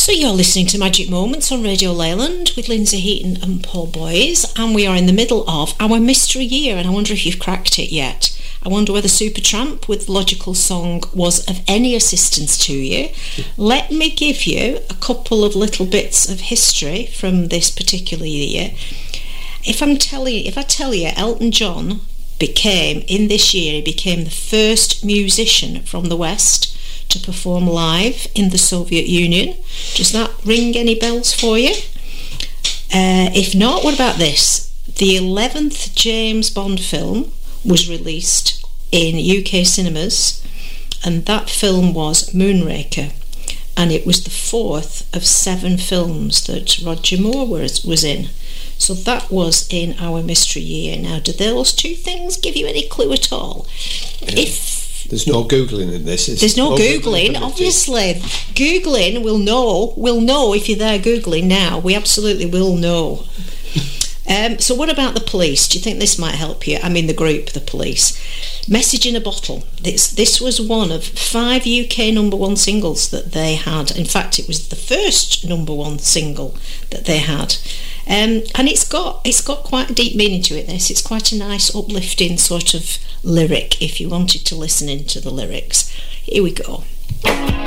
So you're listening to Magic Moments on Radio Leyland with Lindsay Heaton and Paul Boyes, and we are in the middle of our mystery year, and I wonder if you've cracked it yet. I wonder whether Supertramp with Logical Song was of any assistance to you. Let me give you a couple of little bits of history from this particular year. If I tell you Elton John became the first musician from the West to perform live in the Soviet Union. Does that ring any bells for you? If not, what about this? The 11th James Bond film was released in UK cinemas, and that film was Moonraker, and it was the 4th of 7 films that Roger Moore was in. So that was in our mystery year. Now, do those two things give you any clue at all? There's no Googling in this. There's no Googling, obviously. Googling, we'll know if you're there Googling now. We absolutely will know. So what about the Police? Do you think this might help you? I mean the group, the Police. Message in a Bottle. This was one of 5 UK number 1 singles that they had. In fact, it was the first number 1 single that they had. And it's got quite a deep meaning to it, this. It's quite a nice, uplifting sort of lyric if you wanted to listen into the lyrics. Here we go.